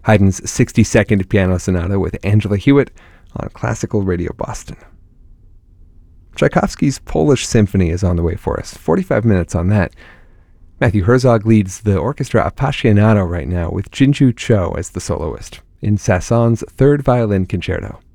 Haydn's 62nd Piano Sonata with Angela Hewitt on Classical Radio Boston. Tchaikovsky's Polish Symphony is on the way for us. 45 minutes on that. Matthew Herzog leads the Orchestra Appassionato right now with Jinju Cho as the soloist in Sasson's Third Violin Concerto.